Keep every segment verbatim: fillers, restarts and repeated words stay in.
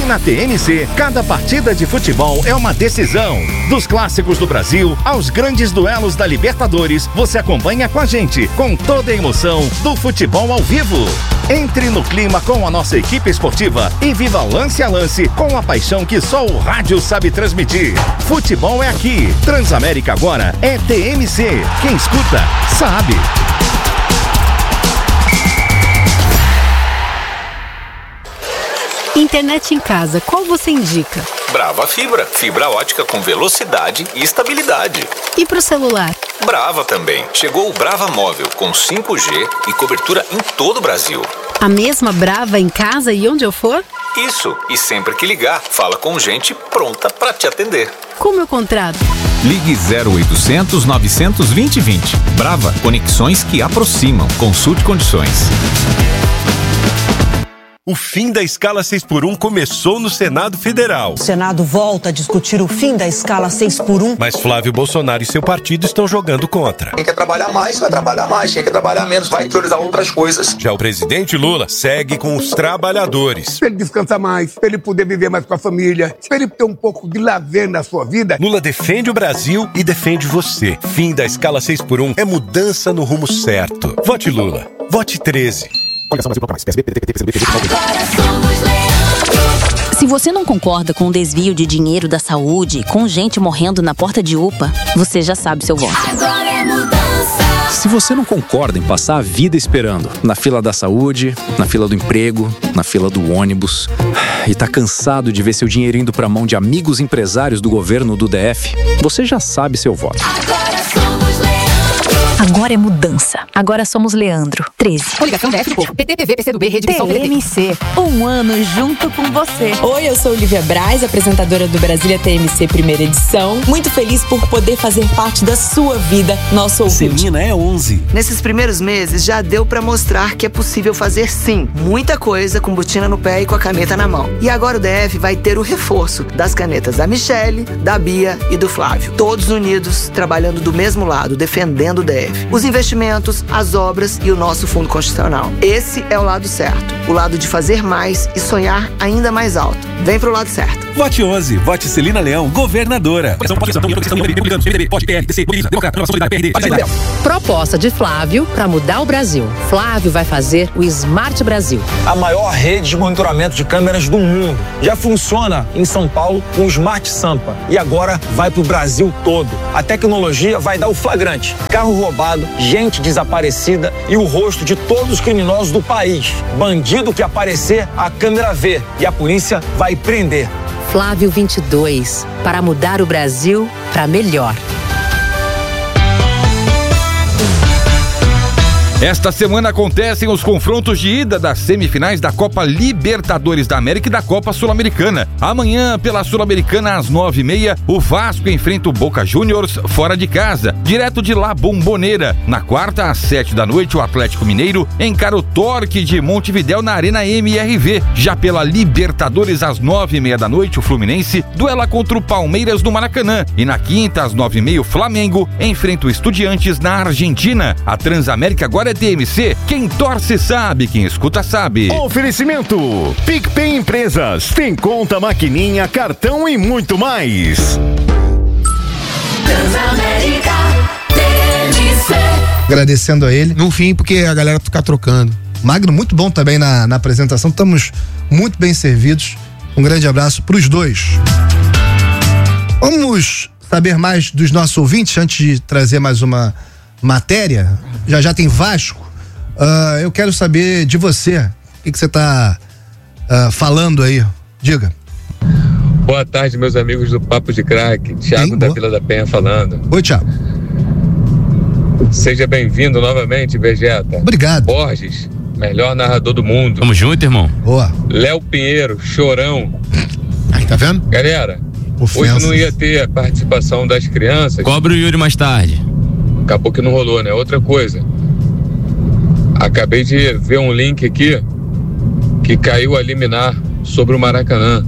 na T M C, cada partida de futebol é uma decisão. Dos clássicos do Brasil aos grandes duelos da Libertadores, você acompanha com a gente, com toda a emoção do futebol ao vivo. Entre no clima com a nossa equipe esportiva e viva lance a lance com a paixão que só o rádio sabe transmitir. Futebol é aqui. Transamérica agora é T M C. Quem escuta, sabe. Internet em casa, qual você indica? Brava Fibra, fibra ótica com velocidade e estabilidade. E pro celular? Brava também. Chegou o Brava Móvel com cinco G e cobertura em todo o Brasil. A mesma Brava em casa e onde eu for? Isso, e sempre que ligar, fala com gente pronta para te atender. Como eu contrato? Ligue zero oitocentos, novecentos, vinte, vinte. Brava, conexões que aproximam. Consulte condições. O fim da escala seis por um começou no Senado Federal. O Senado volta a discutir o fim da escala seis por um. Mas Flávio Bolsonaro e seu partido estão jogando contra. Quem quer trabalhar mais, vai trabalhar mais. Quem quer trabalhar menos, vai priorizar outras coisas. Já o presidente Lula segue com os trabalhadores. Pra ele descansar mais, pra ele poder viver mais com a família, pra ele ter um pouco de lazer na sua vida. Lula defende o Brasil e defende você. Fim da escala seis por um é mudança no rumo certo. Vote Lula. Vote treze. Se você não concorda com o desvio de dinheiro da saúde, com gente morrendo na porta de U P A, você já sabe seu voto. Agora é mudança. Se você não concorda em passar a vida esperando na fila da saúde, na fila do emprego, na fila do ônibus, e tá cansado de ver seu dinheiro indo pra mão de amigos empresários do governo do D F, você já sabe seu voto. Agora somos Leandro. Agora é mudança. Agora somos Leandro. treze. Coligação D F do Povo. P T, T V, P C do B, Rede Missão T M C. Um ano junto com você. Oi, eu sou Lívia Braz, apresentadora do Brasília T M C primeira edição. Muito feliz por poder fazer parte da sua vida, nosso ouvinte. Celina é onze. Nesses primeiros meses já deu pra mostrar que é possível fazer sim, muita coisa com botina no pé e com a caneta na mão. E agora o D F vai ter o reforço das canetas da Michele, da Bia e do Flávio. Todos unidos, trabalhando do mesmo lado, defendendo o D F. Os investimentos, as obras e o nosso fundo constitucional. Esse é o lado certo. O lado de fazer mais e sonhar ainda mais alto. Vem pro lado certo. Vote onze. Vote Celina Leão, governadora. Proposta de Flávio para mudar o Brasil. Flávio vai fazer o Smart Brasil. A maior rede de monitoramento de câmeras do mundo. Já funciona em São Paulo com o Smart Sampa. E agora vai pro Brasil todo. A tecnologia vai dar o flagrante. Carro roubado, gente desaparecida e o rosto de todos os criminosos do país. Bandido que aparecer, a câmera vê e a polícia vai prender. Flávio vinte e dois, para mudar o Brasil para melhor. Esta semana acontecem os confrontos de ida das semifinais da Copa Libertadores da América e da Copa Sul-Americana. Amanhã, pela Sul-Americana, às nove e meia, o Vasco enfrenta o Boca Juniors fora de casa, direto de La Bombonera. Na quarta, às sete da noite, o Atlético Mineiro encara o Torque de Montevidéu na Arena M R V. Já pela Libertadores, às nove e meia da noite, o Fluminense duela contra o Palmeiras no Maracanã. E na quinta, às nove e meia, o Flamengo enfrenta o Estudiantes na Argentina. A Transamérica agora é T M C, quem torce sabe, quem escuta sabe. Oferecimento PicPay Empresas, tem conta, maquininha, cartão e muito mais. Transamérica T M C. Agradecendo a ele, no fim, porque a galera fica trocando. Magno, muito bom também na, na apresentação, estamos muito bem servidos. Um grande abraço pros dois. Vamos saber mais dos nossos ouvintes antes de trazer mais uma matéria. Já já tem Vasco. Uh, eu quero saber de você. O que, que você está uh, falando aí? Diga. Boa tarde, meus amigos do Papo de Crack. Thiago Sim, da Vila da Penha falando. Oi, Thiago. Seja bem-vindo novamente, Vegeta. Obrigado. Borges, melhor narrador do mundo. Tamo junto, irmão. Boa. Léo Pinheiro, chorão. Aí, tá vendo? Galera, Ofensas. Hoje não ia ter a participação das crianças. Cobra o Yuri mais tarde. Acabou que não rolou, né? Outra coisa. Acabei de ver um link aqui que caiu a liminar sobre o Maracanã.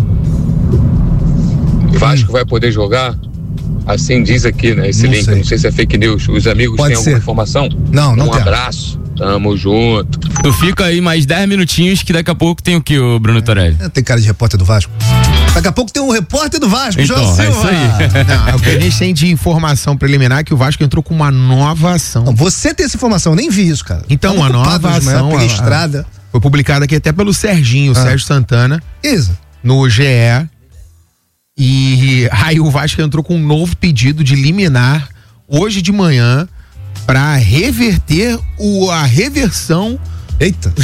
Vasco vai poder jogar? Assim diz aqui, né? Esse não link. Sei. Não sei se é fake news. Os amigos Pode têm ser. alguma informação? Não, não Um tem. abraço. Tamo junto. Tu fica aí mais dez minutinhos que daqui a pouco tem o que, o Bruno Torelli? É, tem cara de repórter do Vasco. Daqui a pouco tem um repórter do Vasco, então, João é Silva. isso aí. Não, é o que a gente tem de informação preliminar que o Vasco entrou com uma nova ação. Não, você tem essa informação, eu nem vi isso, cara. Então, uma nova ação manhã, registrada. Foi publicada aqui até pelo Serginho, ah. Sérgio Santana. Isso. No G E. E aí o Vasco entrou com um novo pedido de liminar hoje de manhã para reverter o, a reversão. Eita!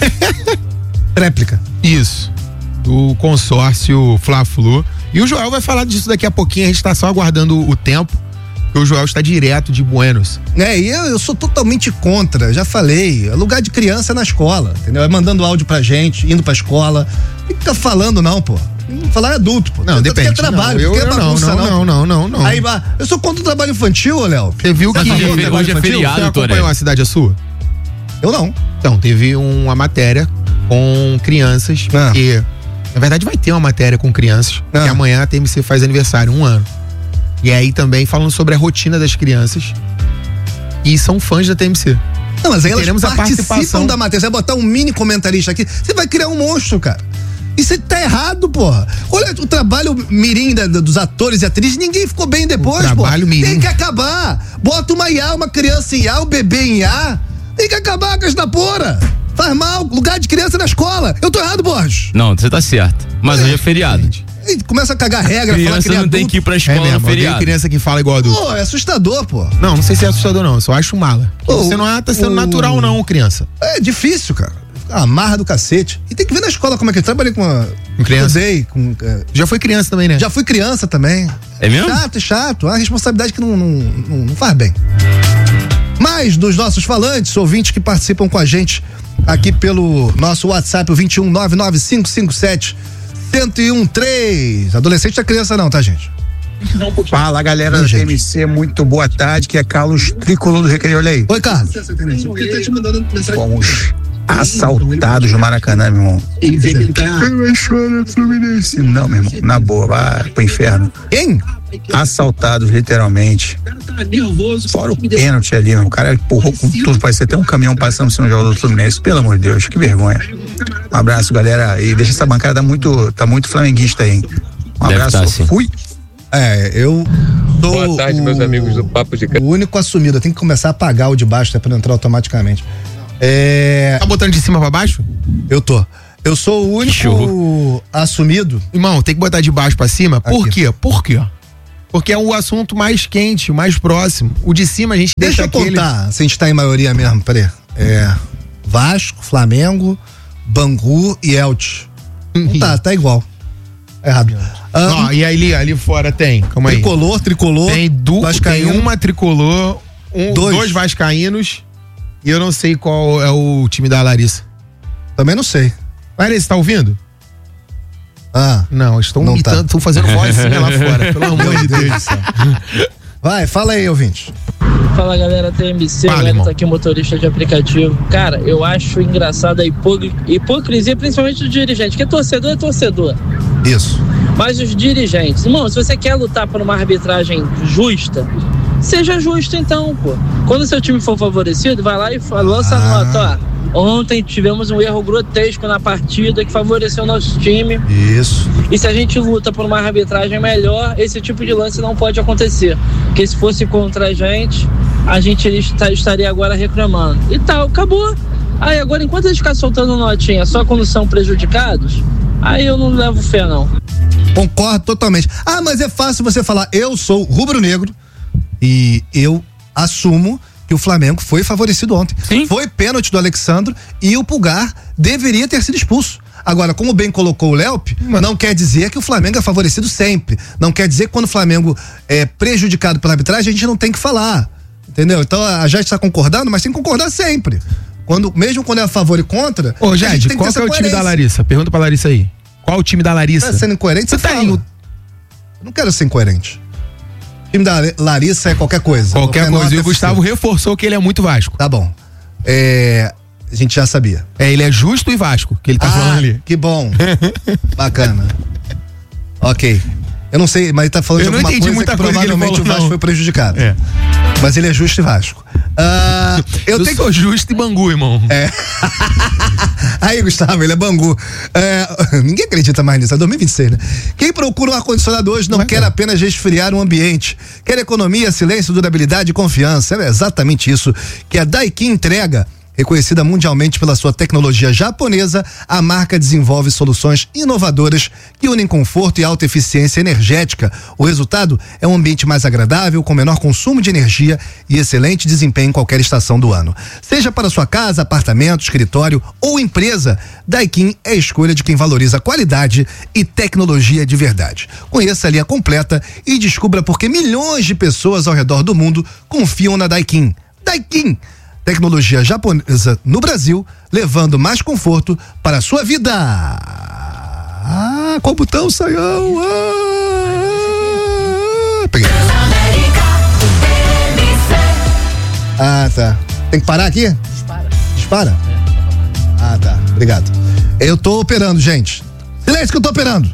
Réplica. Isso. Do consórcio Fla-Flu. E o Joel vai falar disso daqui a pouquinho, a gente tá só aguardando o tempo, porque o Joel está direto de Buenos. É, e eu, eu sou totalmente contra, já falei, é lugar de criança na escola, entendeu? É mandando áudio pra gente, indo pra escola, não fica falando não, pô. Falar é adulto, pô. Não, Tanto depende. Que é trabalho, não, eu, porque é bagunça, não, não, não, não, não, não. Aí, eu sou contra o trabalho infantil, ô Léo. Você viu que hoje, hoje é feriado, Você acompanhou A Cidade é Sua? Eu não. Então, teve uma matéria com crianças, ah. porque, na verdade, vai ter uma matéria com crianças, ah. que amanhã a T M C faz aniversário, um ano. E aí também falando sobre a rotina das crianças, e são fãs da T M C. Não, mas aí elas Teremos participam a participação da matéria. Você vai botar um mini comentarista aqui, você vai criar um monstro, cara. Isso tá errado, porra. Olha o trabalho mirim da, dos atores e atrizes, ninguém ficou bem depois, o trabalho porra. mirim. Tem que acabar. Bota uma I A, uma criança em I A, um bebê em I A. Tem que acabar com essa porra. Faz mal, lugar de criança na escola. Eu tô errado, Borges? Não, você tá certo. Mas é. hoje é feriado. E começa a cagar regra, criança falar que ele é não tem que ir pra escola é no feriado. Tem criança que fala igual adulto. Pô, é assustador, pô. Não, não sei se é assustador não, eu só acho mala. Pô, você não é, tá sendo o... natural não, criança. É difícil, cara. Amarra do cacete. E tem que ver na escola como é que eu trabalhei com uma... Com criança? Estudei, com, é... Já foi criança também, né? Já fui criança também. É mesmo? Chato, chato. É uma responsabilidade que não, não, não, não faz bem. Mais dos nossos falantes, ouvintes que participam com a gente aqui pelo nosso WhatsApp, o vinte e um nove nove cinco cinco sete um zero um três. Adolescente é criança não, tá, gente? Fala, galera da T M C, muito boa tarde, que é Carlos Tricolor do Recreio, olha aí. Oi, Carlos. Fomos assaltados no Maracanã, meu irmão. Vai chorar, Fluminense. Não, meu irmão, na boa, vai pro inferno. Quem? Assaltados, literalmente. Fora o pênalti ali, meu. O cara empurrou com tudo, parece até um caminhão passando no jogo do Fluminense. Pelo amor de Deus, que vergonha. Um abraço, galera, e deixa essa bancada, tá muito, tá muito flamenguista aí, hein? Um Deve abraço, tá, assim. fui. É, eu tô Boa tarde, o, meus amigos do Papo de Ca... o único assumido, eu tenho que começar a apagar o de baixo, né, pra não entrar automaticamente. É... Tá botando de cima pra baixo? Eu tô. Eu sou o único Show. assumido. Irmão, tem que botar de baixo pra cima. Por Aqui. quê? Por quê? Porque é o assunto mais quente, o mais próximo. O de cima a gente Deixa deixa eu aquele... contar, se a gente tá em maioria mesmo, peraí. É Vasco, Flamengo, Bangu e Elche. Não tá, tá igual. Errado. Ó, um, e ali, ali fora tem, calma aí. Tricolor, tricolor. Tem, du, Vascaíno. tem uma tricolor, um, dois. dois vascaínos e eu não sei qual é o time da Larissa. Também não sei. Larissa, tá ouvindo? Ah. Não, estão não imitando, estão tá. fazendo vozinha lá fora, pelo amor de Deus do céu. Vai, fala aí, ouvinte. Fala, galera, T M C, Fala, galera, tá aqui motorista de aplicativo. Cara, eu acho engraçada a hipogri- hipocrisia, principalmente do dirigente, que torcedor é torcedor. Isso. Mas os dirigentes, irmão, se você quer lutar por uma arbitragem justa, seja justo então, pô. Quando seu time for favorecido, vai lá e lança a Ah. nota, ó. Ontem tivemos um erro grotesco na partida que favoreceu o nosso time. Isso. E se a gente luta por uma arbitragem melhor, esse tipo de lance não pode acontecer. Porque se fosse contra a gente, a gente estaria agora reclamando. E tal, acabou. Aí agora, enquanto eles ficarem soltando notinha só quando são prejudicados, aí eu não levo fé, não. Concordo totalmente. Ah, mas é fácil você falar, eu sou rubro-negro e eu assumo que o Flamengo foi favorecido ontem. Sim. Foi pênalti do Alexandro e o Pulgar deveria ter sido expulso. Agora, como bem colocou o Léup, não quer dizer que o Flamengo é favorecido sempre. Não quer dizer que quando o Flamengo é prejudicado pela arbitragem, a gente não tem que falar. Entendeu? Então a gente está concordando, mas tem que concordar sempre. Quando, mesmo quando é a favor e contra. Ô, a gente Jade, tem que qual ter que é essa o time da coerência. Larissa? Pergunta pra Larissa aí. Qual o time da Larissa? Tá sendo incoerente, você Você tá fala. aí. Eu não quero ser incoerente. O time da Larissa é qualquer coisa. Qualquer coisa. E o nota Gustavo oficial. reforçou que ele é muito Vasco. Tá bom. É, a gente já sabia. É, ele é justo e Vasco, que ele tá ah, falando ali. Que bom. Bacana. Ok. Eu não sei, mas ele tá falando Eu de não alguma entendi coisa muita que coisa que ele provavelmente falou, o Vasco não. foi prejudicado. É. Mas ele é justo e Vasco. Uh, eu eu tenho sou justo e Bangu, irmão. É. Aí, Gustavo, ele é Bangu. É, ninguém acredita mais nisso, é dois mil e vinte e seis, né? Quem procura um ar-condicionado hoje não, não quer é. apenas resfriar um ambiente, quer economia, silêncio, durabilidade e confiança. É exatamente isso que a Daikin entrega. Reconhecida mundialmente pela sua tecnologia japonesa, a marca desenvolve soluções inovadoras que unem conforto e alta eficiência energética. O resultado é um ambiente mais agradável, com menor consumo de energia e excelente desempenho em qualquer estação do ano. Seja para sua casa, apartamento, escritório ou empresa, Daikin é a escolha de quem valoriza qualidade e tecnologia de verdade. Conheça a linha completa e descubra por que milhões de pessoas ao redor do mundo confiam na Daikin. Daikin! Tecnologia japonesa no Brasil, levando mais conforto para a sua vida. Ah, qual botão, Saião? Ah, peguei. Ah, tá. Tem que parar aqui? Dispara. Dispara? Ah, tá. Obrigado. Eu tô operando, gente. Silêncio que eu tô operando.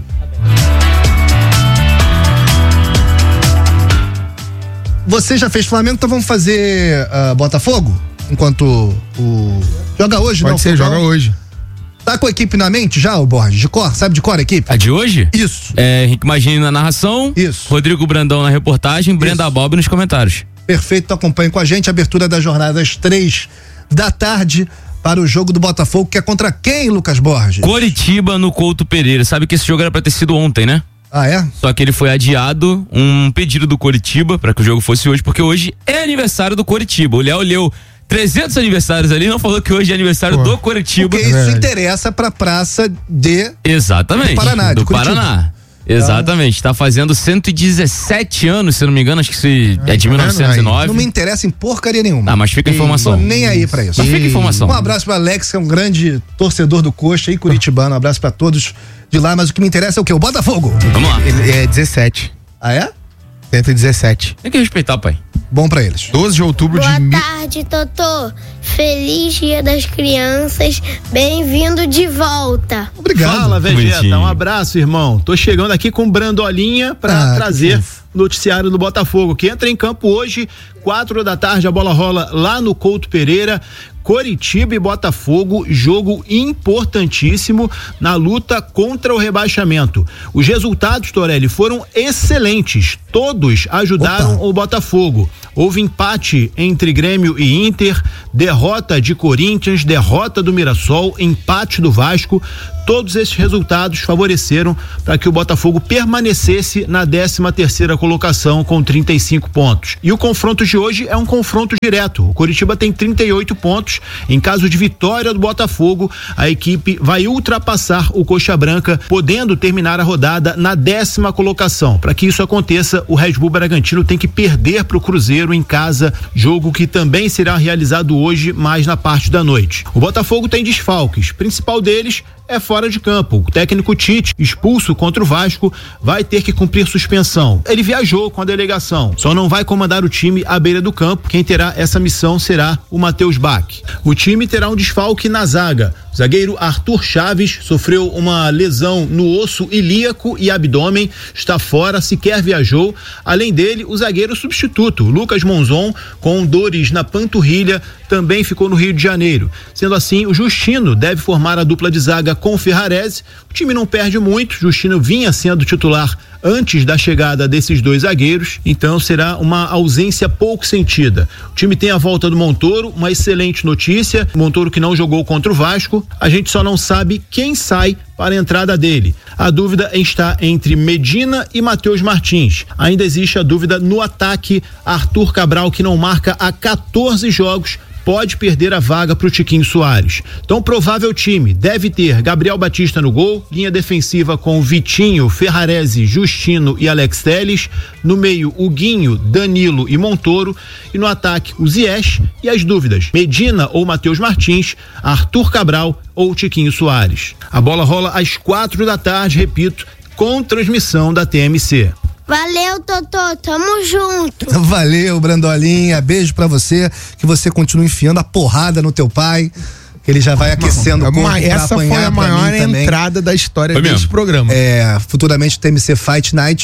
Você já fez Flamengo, então vamos fazer uh, Botafogo? Enquanto o... Joga hoje, Pode não? ser, joga hoje. Tá com a equipe na mente já, o Borges? De cor? Sabe de cor a equipe? A de hoje? Isso. É, Henrique Magini na narração. Isso. Rodrigo Brandão na reportagem. Brenda Isso. Bob nos comentários. Perfeito, acompanhe com a gente a abertura da jornada às três da tarde para o jogo do Botafogo, que é contra quem, Lucas Borges? Coritiba no Couto Pereira. Sabe que esse jogo era pra ter sido ontem, né? Ah, é? Só que ele foi adiado, um pedido do Coritiba para que o jogo fosse hoje, porque hoje é aniversário do Coritiba. O Léo leu trezentos aniversários ali, não falou que hoje é aniversário Pô. do Coritiba. Porque isso é. interessa pra praça de... Exatamente. Do Paraná, do Paraná. Exatamente, tá fazendo cento e dezessete anos, se eu não me engano, acho que se é de mil novecentos e nove. Não me interessa em porcaria nenhuma. Ah, mas fica a informação. Tô nem aí pra isso. Mas fica a informação. Um abraço pra Alex, que é um grande torcedor do Coxa e curitibano. Um abraço pra todos de lá, mas o que me interessa é o quê? O Botafogo. Vamos lá. Ele é dezessete. Ah, é? cento e dezessete. Tem que respeitar, pai. Bom pra eles. doze de outubro Boa de... Boa tarde, Totô. Feliz Dia das Crianças. Bem-vindo de volta. Obrigado. Fala, Vegeta. Um abraço, irmão. Tô chegando aqui com Brandolinha pra ah, trazer o noticiário do Botafogo, que entra em campo hoje, quatro da tarde, a bola rola lá no Couto Pereira. Coritiba e Botafogo, jogo importantíssimo na luta contra o rebaixamento. Os resultados, Torelli, foram excelentes. Todos ajudaram Opa. o Botafogo. Houve empate entre Grêmio e Inter, derrota de Corinthians, derrota do Mirassol, empate do Vasco. Todos esses resultados favoreceram para que o Botafogo permanecesse na décima terceira colocação com trinta e cinco pontos. E o confronto de hoje é um confronto direto. O Coritiba tem trinta e oito pontos. Em caso de vitória do Botafogo, a equipe vai ultrapassar o Coxa Branca, podendo terminar a rodada na décima colocação. Para que isso aconteça, o Red Bull Bragantino tem que perder para o Cruzeiro em casa, jogo que também será realizado hoje, mais na parte da noite. O Botafogo tem desfalques, principal deles é fora de campo. O técnico Tite, expulso contra o Vasco, vai ter que cumprir suspensão. Ele viajou com a delegação, só não vai comandar o time à beira do campo. Quem terá essa missão será o Matheus Bach. O time terá um desfalque na zaga. O zagueiro Arthur Chaves sofreu uma lesão no osso ilíaco e abdômen, está fora, sequer viajou. Além dele, o zagueiro substituto, Lucas Monzon, com dores na panturrilha, também ficou no Rio de Janeiro. Sendo assim, o Justino deve formar a dupla de zaga com o Ferrarese. O time não perde muito, Justino vinha sendo titular antes da chegada desses dois zagueiros, então será uma ausência pouco sentida. O time tem a volta do Montoro, uma excelente notícia, Montoro que não jogou contra o Vasco, a gente só não sabe quem sai para a entrada dele. A dúvida está entre Medina e Matheus Martins. Ainda existe a dúvida no ataque, Arthur Cabral, que não marca há quatorze jogos, pode perder a vaga para o Tiquinho Soares. Então, provável time deve ter Gabriel Batista no gol, linha defensiva com Vitinho, Ferrarese, Justino e Alex Telles, no meio o Guinho, Danilo e Montoro, e no ataque o Ziyech e as dúvidas, Medina ou Matheus Martins, Arthur Cabral ou Tiquinho Soares. A bola rola às quatro da tarde, repito, com transmissão da T M C. Valeu, Totô, tamo junto. Valeu, Brandolinha, beijo pra você, que você continue enfiando a porrada no teu pai, que ele já vai aquecendo o corpo pra essa foi a maior entrada da história foi desse mesmo. programa. É, futuramente T M C Fight Night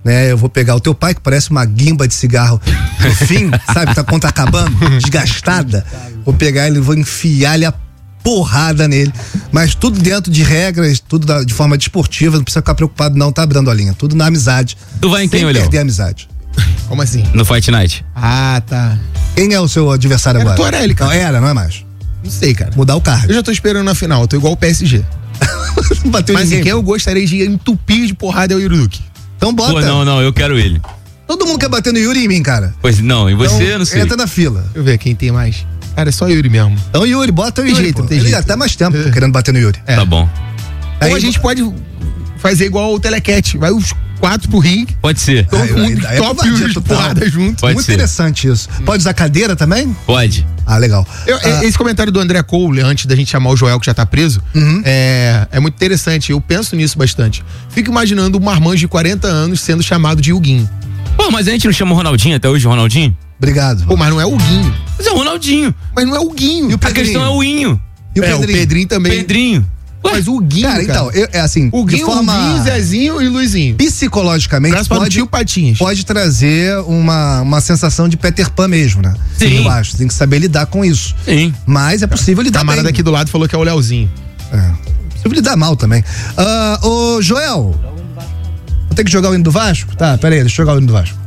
né? Eu vou pegar o teu pai, que parece uma guimba de cigarro no fim, sabe? Tá, quando tá acabando, desgastada. Vou pegar ele, vou enfiar ele a porrada nele. Mas tudo dentro de regras, tudo da, de forma desportiva, não precisa ficar preocupado não, tá, Brandolinha? Tudo na amizade. Tu vai em quem, sem Léo? perder a amizade. Como assim? No Fight Night. Ah, tá. Quem é o seu adversário Era agora? o Torelli, cara. Não, era, não é mais? Não sei, cara. Mudar o cargo. Eu já tô esperando na final, eu tô igual o P S G. Não bateu Mas ninguém. quem eu gostaria de entupir de porrada é o Yuruki. Então bota. Pô, não, não, eu quero ele. Todo mundo quer bater no Yuri e em mim, cara. Pois não, e você, então, não sei. Entra na fila. Deixa eu ver quem tem mais. Cara, é só Yuri mesmo. Então Yuri, bota o Tem Yuri. jeito, pô. tem Ele jeito. até mais tempo é. querendo bater no Yuri. É. Tá bom. Ou Aí, a gente pode fazer igual o Telecat. Vai os quatro pro ringue. Pode ser. Todo Aí, mundo aí é top covardia os total. porrada junto. Pode Muito ser. interessante isso. Pode usar cadeira também? Pode. Ah, legal. Eu, ah, esse comentário do André Cole, antes da gente chamar o Joel, que já tá preso, Uhum. é, é muito interessante. Eu penso nisso bastante. Fico imaginando um marmanjo de quarenta anos sendo chamado de Huguinho. Pô, mas a gente não chama o Ronaldinho até hoje, o Ronaldinho? Obrigado. Pô, mas não é o Huguinho. Mas é o Ronaldinho. Mas não é o Huguinho. E o A Pedrinho? questão é o Inho. E o é, Pedrinho? o Pedrinho também. Pedrinho. Mas o Huguinho, Cara, cara. então, eu- é assim, O de Huguinho, forma o Huguinho, Zezinho e Luizinho. psicologicamente Abraço para o pode, tio Patinhas. pode trazer uma, uma sensação de Peter Pan mesmo, né? Sim. Eu acho, tem que saber lidar com isso. Sim. Mas é possível O lidar camarada bem. aqui do lado falou que é o Leozinho. É, é possível lidar mal também. Ah, ô, Joel, vou ter que jogar o hino do Vasco? Tá, pera aí, deixa eu jogar o hino do Vasco.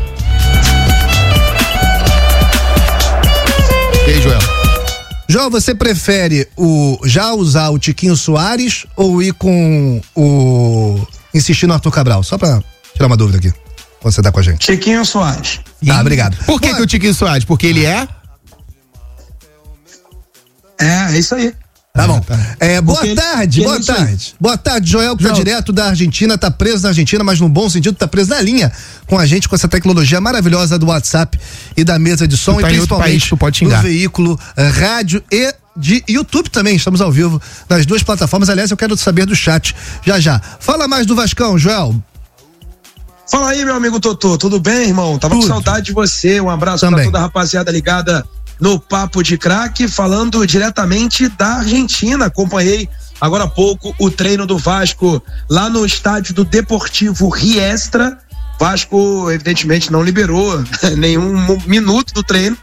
E aí, Joel? Joel, você prefere o já usar o Tiquinho Soares ou ir com o insistir no Arthur Cabral? Só pra tirar uma dúvida aqui, quando você tá com a gente. Tiquinho Soares. Tá, obrigado. Por que, que o Tiquinho Soares? Porque ele é? É, é isso aí. Tá bom. É, boa Porque tarde, ele boa é isso aí. tarde. Boa tarde, Joel, que tá Joel. direto da Argentina, tá preso na Argentina, mas no bom sentido, tá preso na linha com a gente, com essa tecnologia maravilhosa do WhatsApp e da mesa de som, Tu tá e em outro país, principalmente tu pode do xingar. veículo, eh, rádio e de YouTube também. Estamos ao vivo nas duas plataformas. Aliás, eu quero saber do chat já já. Fala mais do Vascão, Joel. Fala aí, meu amigo Totô, tudo bem, irmão? Tava Tudo. com saudade de você. Um abraço Também. pra toda a rapaziada ligada no Papo de Craque, falando diretamente da Argentina. Acompanhei agora há pouco o treino do Vasco lá no estádio do Deportivo Riestra. Vasco, evidentemente, não liberou nenhum minuto do treino,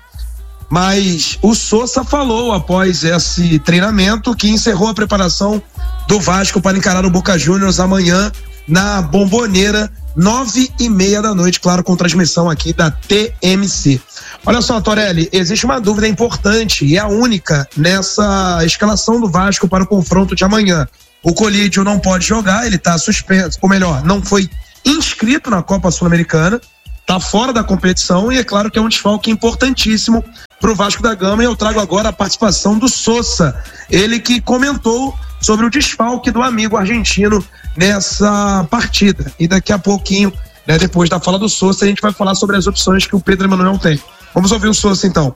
mas o Sousa falou após esse treinamento que encerrou a preparação do Vasco para encarar o Boca Juniors amanhã na Bomboneira, nove e meia da noite, claro, com transmissão aqui da T M C. Olha só, Torelli, existe uma dúvida importante e é a única nessa escalação do Vasco para o confronto de amanhã. O Colídio não pode jogar, ele está suspenso, ou melhor, não foi inscrito na Copa Sul-Americana, está fora da competição e é claro que é um desfalque importantíssimo para o Vasco da Gama. E eu trago agora a participação do Sousa, ele que comentou sobre o desfalque do amigo argentino nessa partida. E daqui a pouquinho, né, depois da fala do Sousa, a gente vai falar sobre as opções que o Pedro Emanuel tem. Vamos ouvir o Sousa então.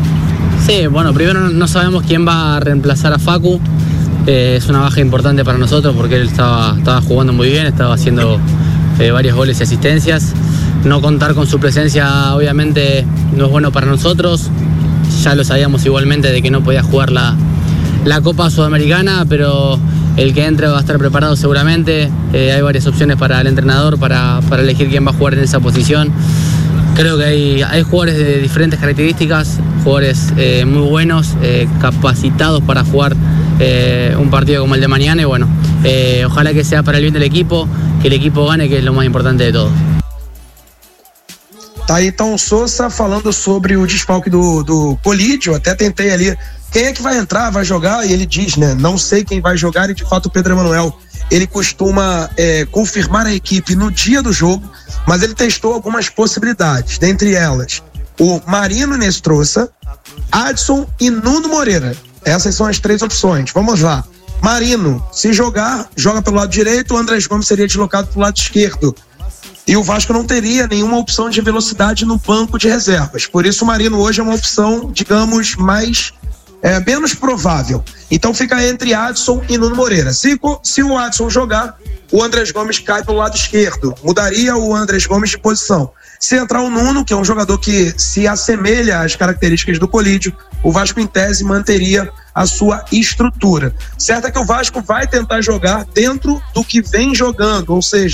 Sí, bueno, primero no- no sabemos quién va a reemplazar a Facu. Eh, es una baja importante para nosotros porque él estaba, estaba jugando muy bien, estaba haciendo eh, varios goles y asistencias. No contar con su presencia obviamente no es bueno para nosotros. Ya lo sabíamos igualmente de que no podía jugar la, la Copa Sudamericana, pero el que entre va a estar preparado seguramente. Eh, hay varias opciones para el entrenador para, para elegir quién va a jugar en esa posición. Creo que hay, hay jugadores de diferentes características, jugadores eh, muy buenos, eh, capacitados para jugar eh, un partido como el de mañana y bueno, eh, ojalá que sea para el bien del equipo, que el equipo gane, que es lo más importante de todo. Tá aí então o Sousa falando sobre o desfalque do, do Colídio. Até tentei ali, quem é que vai entrar, vai jogar? E ele diz, né, não sei quem vai jogar. E de fato o Pedro Emanuel, ele costuma é, confirmar a equipe no dia do jogo, mas ele testou algumas possibilidades, dentre elas o Marino Nestrosa, Adson e Nuno Moreira. Essas são as três opções. Vamos lá. Marino, se jogar, joga pelo lado direito, o Andrés Gomes seria deslocado pelo lado esquerdo. E o Vasco não teria nenhuma opção de velocidade no banco de reservas. Por isso o Marino hoje é uma opção, digamos, mais é, menos provável. Então fica entre Adson e Nuno Moreira. Se, se o Adson jogar, o Andrés Gomes cai pelo lado esquerdo. Mudaria o Andrés Gomes de posição. Se entrar o Nuno, que é um jogador que se assemelha às características do Colídio, o Vasco em tese manteria a sua estrutura. Certo é que o Vasco vai tentar jogar dentro do que vem jogando, ou seja,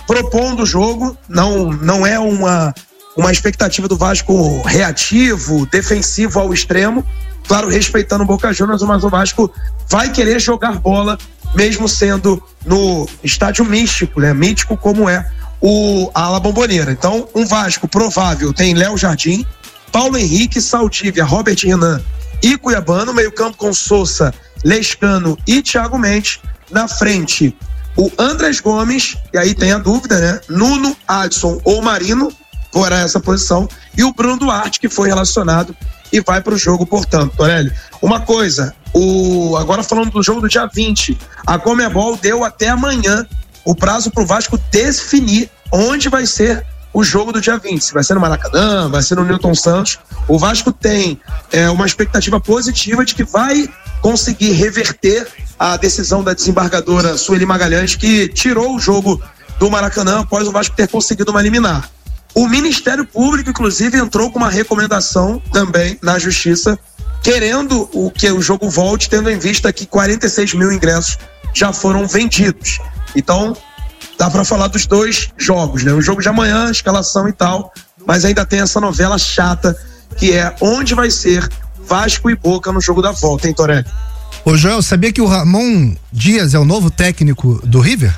propondo o jogo, não, não é uma, uma expectativa do Vasco reativo, defensivo ao extremo, claro, respeitando o Boca Juniors, mas o Vasco vai querer jogar bola, mesmo sendo no estádio místico, né? Mítico como é o a La Bombonera. Então, um Vasco provável tem Léo Jardim, Paulo Henrique, Saldívia, Robert Renan e Cuiabano, meio campo com Sousa, Lescano e Thiago Mendes. Na frente, o Andrés Gomes, e aí tem a dúvida, né? Nuno, Adson ou Marino, fora essa posição, e o Bruno Duarte, que foi relacionado e vai para o jogo, portanto, Torelli. Uma coisa, o, agora falando do jogo do dia vinte, a Conmebol deu até amanhã o prazo para o Vasco definir onde vai ser o jogo do dia vinte, se vai ser no Maracanã, vai ser no Newton Santos. O Vasco tem é, uma expectativa positiva de que vai conseguir reverter a decisão da desembargadora Sueli Magalhães, que tirou o jogo do Maracanã após o Vasco ter conseguido uma liminar. O Ministério Público, inclusive, entrou com uma recomendação também na Justiça, querendo o que o jogo volte, tendo em vista que quarenta e seis mil ingressos já foram vendidos. Então, dá para falar dos dois jogos, né? O jogo de amanhã, escalação e tal, mas ainda tem essa novela chata, que é onde vai ser Vasco e Boca no jogo da volta, hein, Torelli? Ô, Joel, sabia que o Ramon Dias é o novo técnico do River?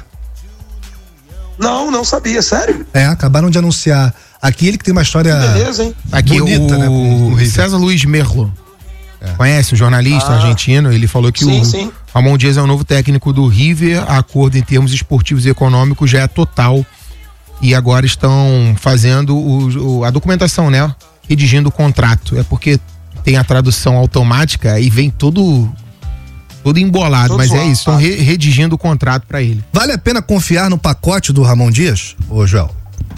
Não, não sabia, sério? É, acabaram de anunciar. Aqui ele que tem uma história beleza, hein? Aqui bonita, o, né, com o César Luiz Merlo. É. Conhece o jornalista ah. argentino? Ele falou que sim, o sim. Ramon Dias é o novo técnico do River. A acordo em termos esportivos e econômicos já é total. E agora estão fazendo o, o, a documentação, né? Redigindo o contrato. É porque tem a tradução automática e vem todo todo embolado, todo mas suave. É isso, estão re, redigindo o contrato para ele. Vale a pena confiar no pacote do Ramon Dias, ô Joel?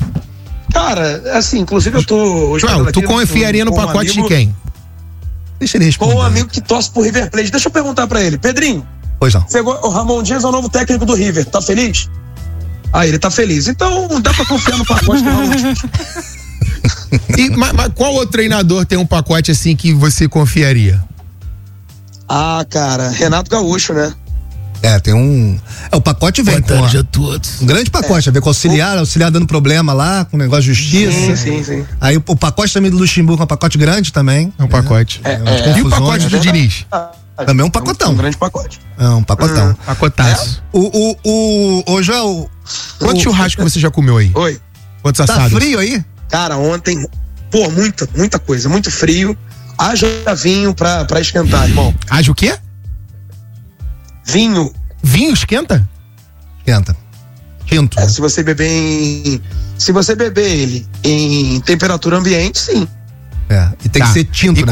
Cara, assim, inclusive eu tô... Joel, tu confiaria no pacote um amigo, de quem? Deixa ele responder. Com um amigo que torce pro River Plate. Deixa eu perguntar pra ele. Pedrinho. Pois não. Pegou, o Ramon Dias é o novo técnico do River. Tá feliz? Ah, ele tá feliz. Então dá pra confiar no pacote do Ramon Dias. E, mas, mas qual outro treinador tem um pacote assim que você confiaria? Ah, cara, Renato Gaúcho, né? É, tem um... É, o pacote vem com a todos. um grande pacote, é. a ver com auxiliar, auxiliar dando problema lá, com o negócio de justiça. Sim, sim, sim. Aí o, o pacote também do Luxemburgo é um pacote grande também. É um pacote. É, é, é. E o pacote do Diniz? Também é um pacotão. É um, um grande pacote. É um pacotão. Hum, pacotaço. É. O, o, o, o Joel... Quanto o, churrasco você já comeu aí? Oi. Quantos tá assados? Tá frio aí? Cara, ontem, pô, muita, muita coisa, muito frio. Haja vinho pra, pra esquentar, irmão. Haja o quê? Vinho. Vinho esquenta? Esquenta. Tinto. É, se você beber em. Se você beber ele em temperatura ambiente, sim. É, e tem tá. que ser tinto, né?